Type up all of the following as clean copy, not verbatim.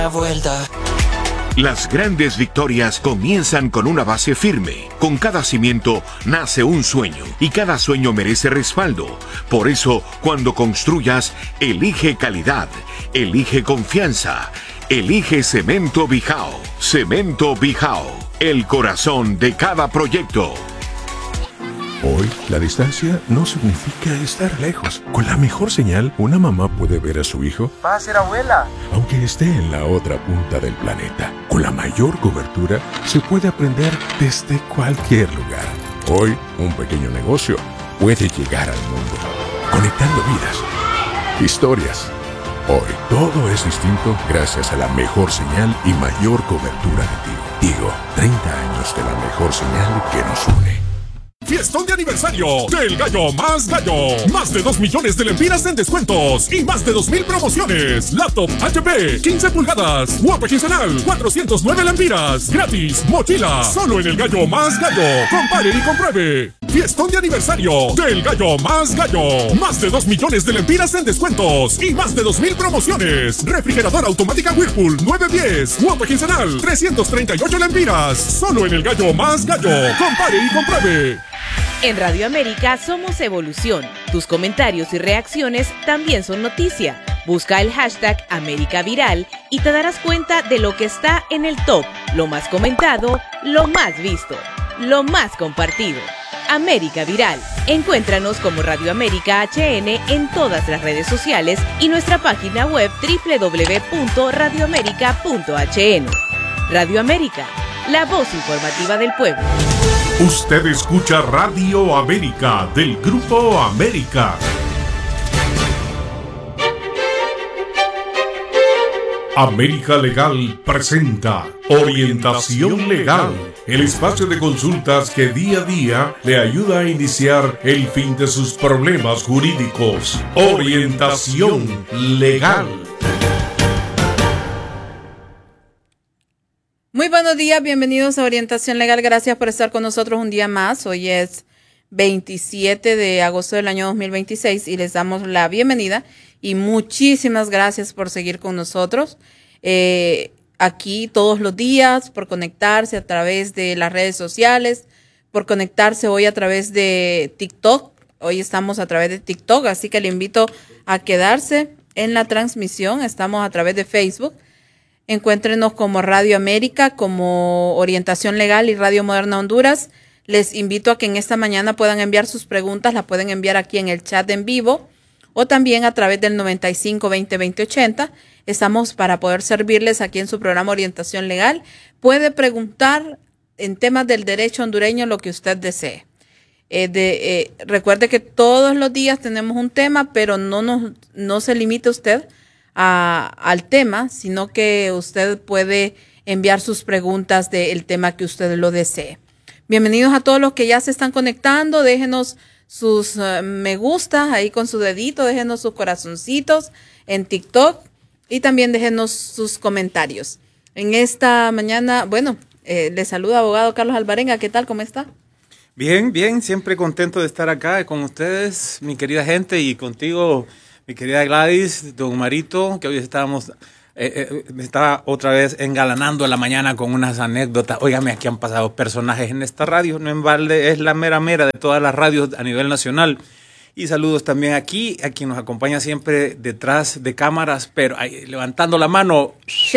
vuelta. Las grandes victorias comienzan con una base firme. Con cada cimiento nace un sueño y cada sueño merece respaldo. Por eso, cuando construyas, elige calidad, elige confianza, elige Cemento Bijao. Cemento Bijao, el corazón de cada proyecto. Hoy, la distancia no significa estar lejos. Con la mejor señal, una mamá puede ver a su hijo. Va a ser abuela. Aunque esté en la otra punta del planeta. Con la mayor cobertura, se puede aprender desde cualquier lugar. Hoy, un pequeño negocio puede llegar al mundo, conectando vidas, historias. Hoy, todo es distinto gracias a la mejor señal y mayor cobertura de Tigo. Tigo, 30 años de la mejor señal que nos une. Fiestón de aniversario del Gallo Más Gallo. Más de 2 millones de lempiras en descuentos y más de 2,000 promociones. Laptop HP 15 pulgadas, guapa quincenal 409 lempiras. Gratis, mochila. Solo en el Gallo Más Gallo. Compare y compruebe. Fiestón de aniversario del Gallo Más Gallo. Más de 2 millones de lempiras en descuentos y más de 2,000 promociones. Refrigeradora automática Whirlpool 910, guapa quincenal 338 lempiras. Solo en el Gallo Más Gallo. Compare y compruebe. En Radio América somos evolución. Tus comentarios y reacciones también son noticia. Busca el hashtag América Viral y te darás cuenta de lo que está en el top, lo más comentado, lo más visto, lo más compartido. América Viral. Encuéntranos como Radio América HN en todas las redes sociales y nuestra página web www.radioamerica.hn. Radio América, la voz informativa del pueblo. Usted escucha Radio América del Grupo América. América Legal presenta Orientación Legal, el espacio de consultas que día a día le ayuda a iniciar el fin de sus problemas jurídicos. Orientación Legal. Muy buenos días, bienvenidos a Orientación Legal. Gracias por estar con nosotros un día más. Hoy es 27 de agosto del año 2026 y les damos la bienvenida y muchísimas gracias por seguir con nosotros aquí todos los días, por conectarse a través de las redes sociales, por conectarse hoy a través de TikTok. Hoy estamos a través de TikTok, así que le invito a quedarse en la transmisión. Estamos a través de Facebook. Encuéntrenos como Radio América, como Orientación Legal y Radio Moderna Honduras. Les invito a que en esta mañana puedan enviar sus preguntas, las pueden enviar aquí en el chat en vivo o también a través del 95 20 20 80. Estamos para poder servirles aquí en su programa Orientación Legal. Puede preguntar en temas del derecho hondureño lo que usted desee. Recuerde que todos los días tenemos un tema, pero no se limite usted al tema, sino que usted puede enviar sus preguntas del tema que usted lo desee. Bienvenidos a todos los que ya se están conectando. Déjenos sus me gusta ahí con su dedito, déjenos sus corazoncitos en TikTok y también déjenos sus comentarios. En esta mañana, le saluda abogado Carlos Alvarenga. ¿Qué tal? ¿Cómo está? Bien, bien, siempre contento de estar acá con ustedes, mi querida gente, y contigo, mi querida Gladys, don Marito, que hoy me estaba otra vez engalanando a la mañana con unas anécdotas. Óigame, aquí han pasado personajes en esta radio, no en balde, es la mera de todas las radios a nivel nacional. Y saludos también aquí, a quien nos acompaña siempre detrás de cámaras, pero ahí, levantando la mano.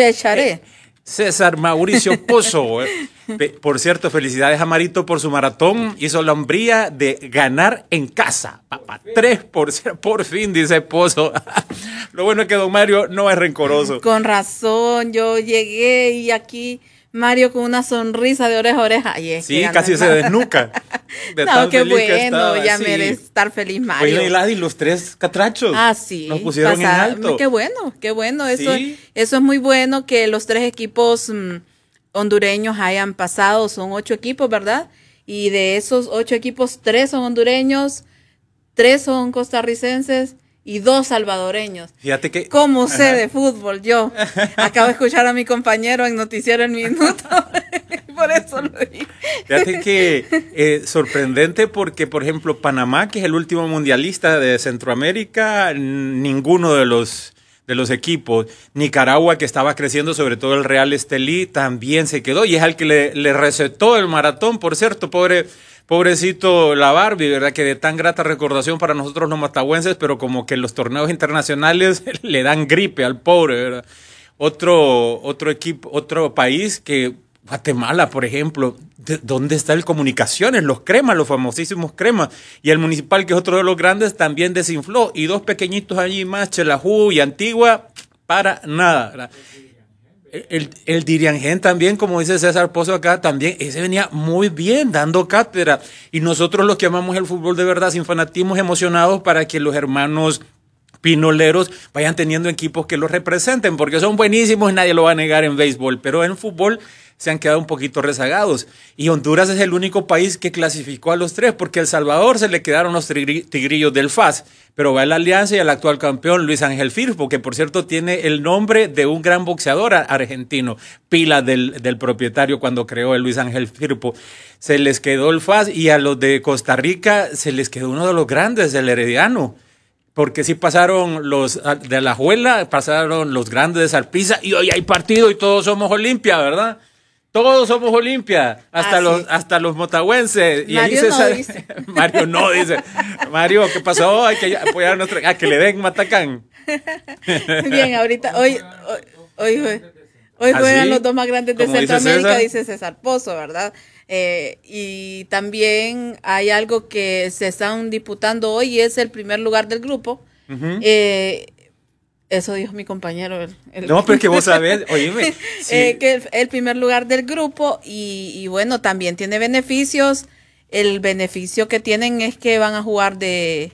César Mauricio Pozo. Por cierto, felicidades a Marito por su maratón. Hizo la hombría de ganar en casa. 3 por fin, dice Pozo. Lo bueno es que don Mario no es rencoroso. Con razón, yo llegué y aquí Mario con una sonrisa de oreja a oreja. Ay, sí, casi se desnuca. No, qué bueno, ya merece estar feliz Mario. Oye, y los 3 catrachos. Ah, sí. Nos pusieron en alto. Qué bueno. Eso, sí. Eso es muy bueno que los 3 equipos hondureños hayan pasado. Son 8 equipos, ¿verdad? Y de esos 8 equipos, 3 son hondureños, 3 son costarricenses y 2 salvadoreños. Fíjate que... ¿Cómo sé de fútbol? Yo acabo de escuchar a mi compañero en Noticiero El Minuto. Por eso lo dije. Fíjate que sorprendente porque, por ejemplo, Panamá, que es el último mundialista de Centroamérica, ninguno de los los equipos. Nicaragua, que estaba creciendo, sobre todo el Real Estelí, también se quedó y es al que le recetó el maratón, por cierto, pobrecito la Barbie, ¿verdad? Que de tan grata recordación para nosotros los matahuenses, pero como que los torneos internacionales le dan gripe al pobre, ¿verdad? Otro equipo, otro país que Guatemala, por ejemplo, ¿dónde está el Comunicaciones? Los Cremas, los famosísimos Cremas. Y el Municipal, que es otro de los grandes, también desinfló. Y dos pequeñitos allí más, Chelajú y Antigua, para nada, ¿verdad? El Diriangén también, como dice César Pozo acá, también ese venía muy bien, dando cátedra. Y nosotros los que amamos el fútbol de verdad, sin fanatismos, emocionados para que los hermanos pinoleros vayan teniendo equipos que los representen, porque son buenísimos y nadie lo va a negar en béisbol, pero en fútbol se han quedado un poquito rezagados. Y Honduras es el único país que clasificó a los tres, porque a El Salvador se le quedaron los tigrillos del FAS, pero va a la Alianza y al actual campeón Luis Ángel Firpo, que por cierto tiene el nombre de un gran boxeador argentino, pila del propietario cuando creó el Luis Ángel Firpo. Se les quedó el FAS y a los de Costa Rica se les quedó uno de los grandes, el Herediano. Porque sí pasaron los de Alajuela, pasaron los grandes de Sarpisa y hoy hay partido y todos somos Olimpia, ¿verdad? Todos somos Olimpia, hasta los motagüenses. Y Mario ahí no dice. Mario no dice. Mario, ¿qué pasó? Hay que apoyar a nuestro... que le den Matacán. Bien, ahorita, hoy juegan los dos más grandes de Centroamérica, dice César Pozo, ¿verdad? Y también hay algo que se están disputando hoy y es el primer lugar del grupo. Uh-huh. Eso dijo mi compañero. No, pero es que vos sabés, oíme. Sí. Que el primer lugar del grupo y bueno, también tiene beneficios. El beneficio que tienen es que van a jugar de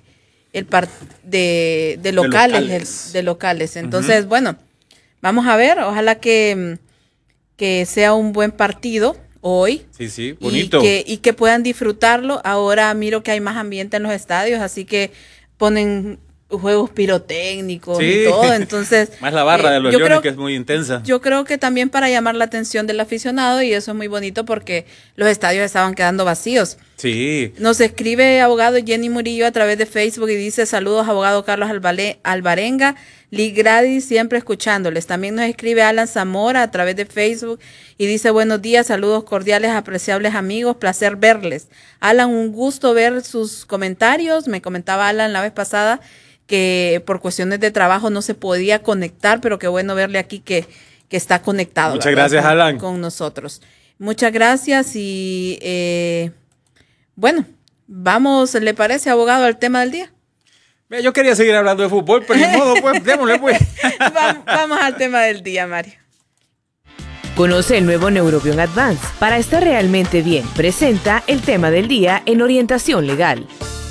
locales. Entonces, uh-huh. Bueno, vamos a ver, ojalá que sea un buen partido hoy. Sí, bonito. Y que puedan disfrutarlo. Ahora miro que hay más ambiente en los estadios, así que ponen juegos pirotécnicos y todo, entonces... Más la barra de los Leones, que es muy intensa. Yo creo que también para llamar la atención del aficionado, y eso es muy bonito porque los estadios estaban quedando vacíos. Sí. Nos escribe abogado Jenny Murillo a través de Facebook y dice: saludos abogado Carlos Alvarenga, Lee Gradis, siempre escuchándoles. También nos escribe Alan Zamora a través de Facebook y dice: buenos días, saludos cordiales, apreciables amigos, placer verles. Alan, un gusto ver sus comentarios. Me comentaba Alan la vez pasada que por cuestiones de trabajo no se podía conectar, pero qué bueno verle aquí que está conectado. Muchas gracias, Alan. Con nosotros. Muchas gracias y bueno, vamos, ¿le parece, abogado, al tema del día? Yo quería seguir hablando de fútbol, pero ni modo, pues, démosle, pues. Vamos al tema del día, Mario. Conoce el nuevo Neurobion Advance. Para estar realmente bien, presenta el tema del día en orientación legal.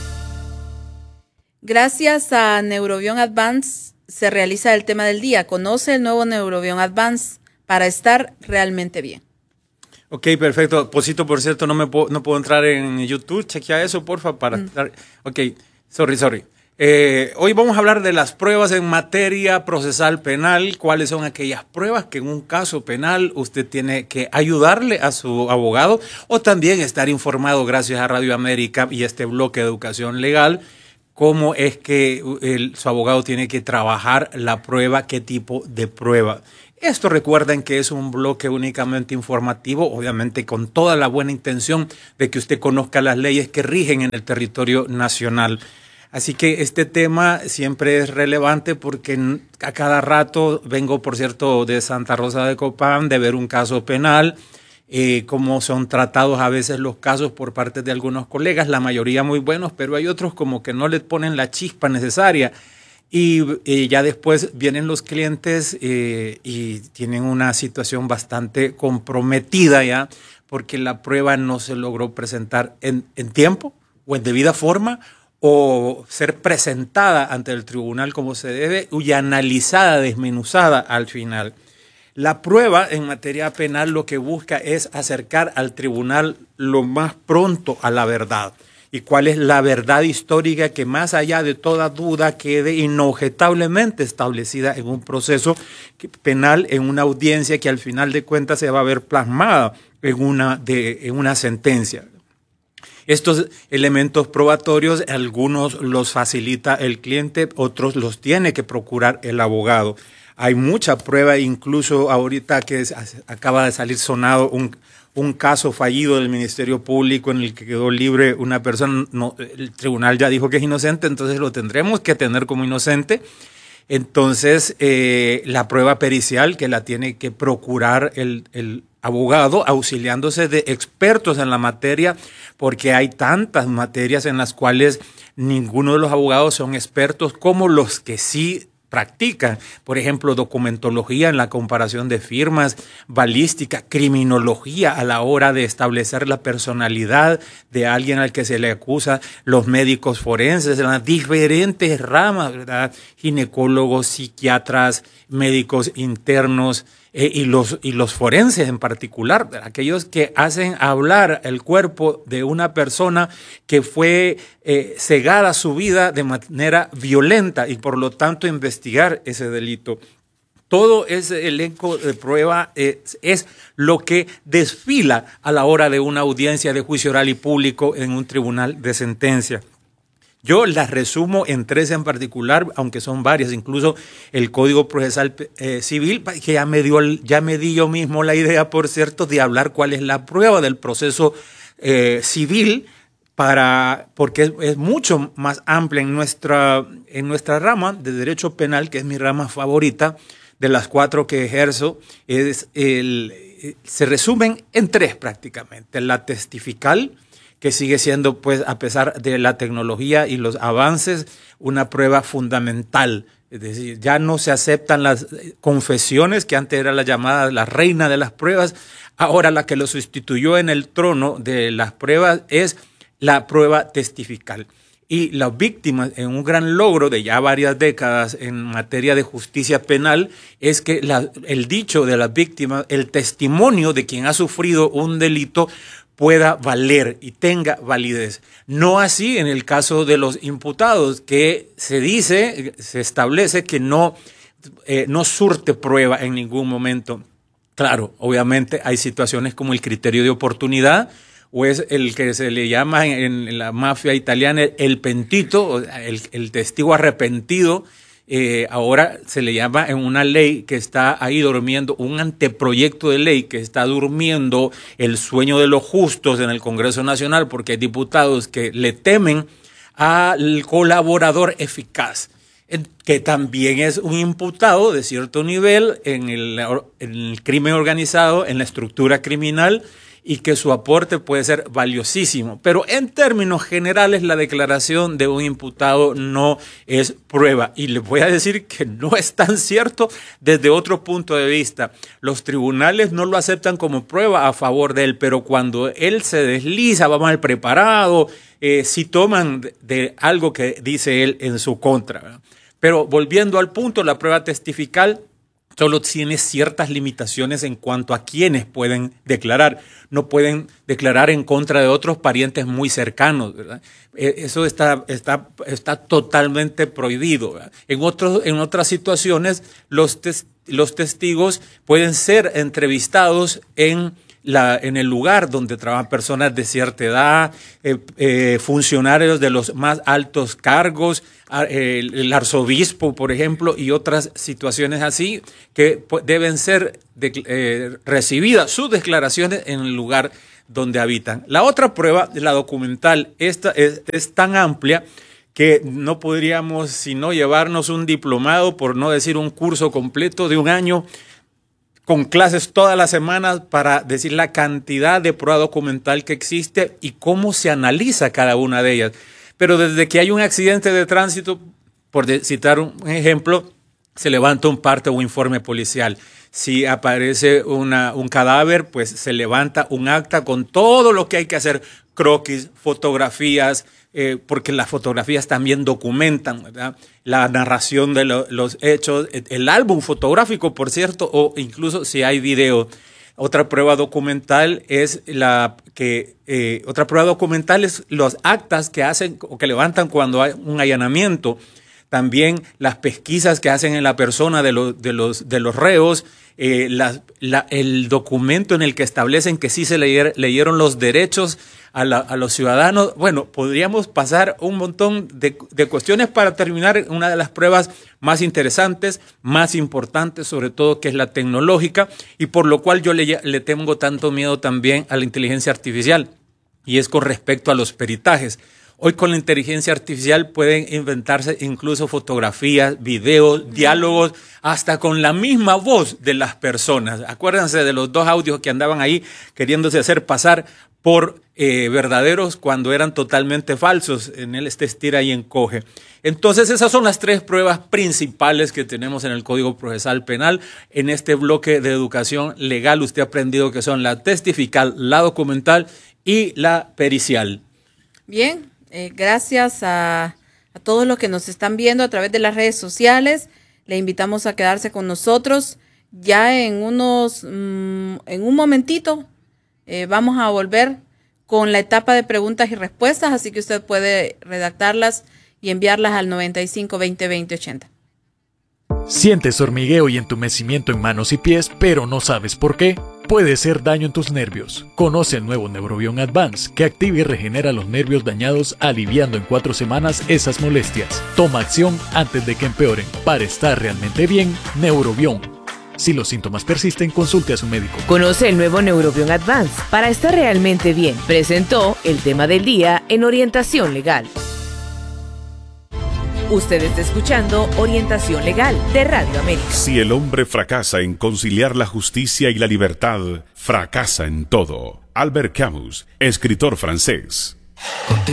Gracias a Neurobion Advance se realiza el tema del día. Conoce el nuevo Neurobion Advance para estar realmente bien. Ok, perfecto. Posito, por cierto, no puedo entrar en YouTube. Chequea eso, porfa, para estar... Ok, sorry. Hoy vamos a hablar de las pruebas en materia procesal penal. ¿Cuáles son aquellas pruebas que en un caso penal usted tiene que ayudarle a su abogado o también estar informado gracias a Radio América y este bloque de educación legal? ¿Cómo es que su abogado tiene que trabajar la prueba? ¿Qué tipo de prueba? Esto recuerden que es un bloque únicamente informativo, obviamente con toda la buena intención de que usted conozca las leyes que rigen en el territorio nacional. Así que este tema siempre es relevante porque a cada rato vengo, por cierto, de Santa Rosa de Copán, de ver un caso penal, cómo son tratados a veces los casos por parte de algunos colegas, la mayoría muy buenos, pero hay otros como que no le ponen la chispa necesaria. Y ya después vienen los clientes y tienen una situación bastante comprometida ya, porque la prueba no se logró presentar en tiempo o en debida forma, o ser presentada ante el tribunal como se debe y analizada, desmenuzada al final. La prueba en materia penal lo que busca es acercar al tribunal lo más pronto a la verdad. ¿Y cuál es la verdad histórica que más allá de toda duda quede inobjetablemente establecida en un proceso penal, en una audiencia que al final de cuentas se va a ver plasmada en una sentencia? Estos elementos probatorios, algunos los facilita el cliente, otros los tiene que procurar el abogado. Hay mucha prueba, incluso ahorita que acaba de salir sonado un caso fallido del Ministerio Público en el que quedó libre una persona. No, el tribunal ya dijo que es inocente, entonces lo tendremos que tener como inocente. Entonces, la prueba pericial que la tiene que procurar el abogado, auxiliándose de expertos en la materia, porque hay tantas materias en las cuales ninguno de los abogados son expertos como los que sí practican. Por ejemplo, documentología en la comparación de firmas, balística, criminología a la hora de establecer la personalidad de alguien al que se le acusa, los médicos forenses, en las diferentes ramas, ¿verdad? Ginecólogos, psiquiatras, médicos internos, y los forenses en particular, aquellos que hacen hablar el cuerpo de una persona que fue cegada su vida de manera violenta y por lo tanto investigar ese delito. Todo ese elenco de prueba es lo que desfila a la hora de una audiencia de juicio oral y público en un tribunal de sentencia. Yo las resumo en 3 en particular, aunque son varias, incluso el Código Procesal Civil, que ya me di yo mismo la idea, por cierto, de hablar cuál es la prueba del proceso civil, porque es mucho más amplia en nuestra rama de derecho penal, que es mi rama favorita, de las 4 que ejerzo, se resumen en 3 prácticamente: la testifical, que sigue siendo, pues, a pesar de la tecnología y los avances, una prueba fundamental. Es decir, ya no se aceptan las confesiones, que antes era la llamada la reina de las pruebas. Ahora la que lo sustituyó en el trono de las pruebas es la prueba testifical. Y las víctimas, en un gran logro de ya varias décadas en materia de justicia penal, es que el dicho de las víctimas, el testimonio de quien ha sufrido un delito, pueda valer y tenga validez. No así en el caso de los imputados, que se establece que no surte prueba en ningún momento. Claro, obviamente hay situaciones como el criterio de oportunidad, o es el que se le llama en la mafia italiana el pentito, el testigo arrepentido. Ahora se le llama en una ley que está ahí durmiendo, un anteproyecto de ley que está durmiendo el sueño de los justos en el Congreso Nacional, porque hay diputados que le temen al colaborador eficaz, que también es un imputado de cierto nivel en el crimen organizado, en la estructura criminal, y que su aporte puede ser valiosísimo. Pero en términos generales, la declaración de un imputado no es prueba. Y les voy a decir que no es tan cierto desde otro punto de vista. Los tribunales no lo aceptan como prueba a favor de él, pero cuando él se desliza, va mal preparado, sí toman de algo que dice él en su contra, ¿verdad? Pero volviendo al punto, la prueba testifical solo tiene ciertas limitaciones en cuanto a quienes pueden declarar. No pueden declarar en contra de otros parientes muy cercanos, ¿verdad? Eso está totalmente prohibido, ¿verdad? En otras situaciones, los testigos pueden ser entrevistados en el lugar donde trabajan personas de cierta edad, funcionarios de los más altos cargos, el arzobispo, por ejemplo, y otras situaciones así que deben ser recibidas sus declaraciones en el lugar donde habitan. La otra prueba, la documental, esta es tan amplia que no podríamos sino llevarnos un diplomado, por no decir un curso completo de un año, con clases todas las semanas para decir la cantidad de prueba documental que existe y cómo se analiza cada una de ellas. Pero desde que hay un accidente de tránsito, por citar un ejemplo, se levanta un parte o un informe policial. Si aparece un cadáver, pues se levanta un acta con todo lo que hay que hacer, croquis, fotografías, porque las fotografías también documentan, ¿verdad?, la narración de los hechos, el álbum fotográfico, por cierto, o incluso si hay video. Otra prueba documental es los actas que hacen o que levantan cuando hay un allanamiento. también las pesquisas que hacen en la persona de los reos, el documento en el que establecen que sí se leyeron los derechos a los ciudadanos. Bueno, podríamos pasar un montón de cuestiones para terminar una de las pruebas más interesantes, más importantes, sobre todo, que es la tecnológica, y por lo cual yo le tengo tanto miedo también a la inteligencia artificial, y es con respecto a los peritajes. Hoy con la inteligencia artificial pueden inventarse incluso fotografías, videos, diálogos, hasta con la misma voz de las personas. Acuérdense de los 2 audios que andaban ahí queriéndose hacer pasar por verdaderos cuando eran totalmente falsos en este estira y encoge. Entonces esas son las 3 pruebas principales que tenemos en el Código Procesal Penal. En este bloque de educación legal usted ha aprendido que son la testifical, la documental y la pericial. Bien. Gracias a todos los que nos están viendo a través de las redes sociales. Le invitamos a quedarse con nosotros. Ya en un momentito vamos a volver con la etapa de preguntas y respuestas, así que usted puede redactarlas y enviarlas al 95 20 20 80. Sientes hormigueo y entumecimiento en manos y pies, pero no sabes por qué. Puede ser daño en tus nervios. Conoce el nuevo Neurobion Advance, que activa y regenera los nervios dañados, aliviando en 4 semanas esas molestias. Toma acción antes de que empeoren. Para estar realmente bien, Neurobion. Si los síntomas persisten, consulte a su médico. Conoce el nuevo Neurobion Advance para estar realmente bien. Presentó el tema del día en Orientación Legal. Usted está escuchando Orientación Legal de Radio América. Si el hombre fracasa en conciliar la justicia y la libertad, fracasa en todo. Albert Camus, escritor francés.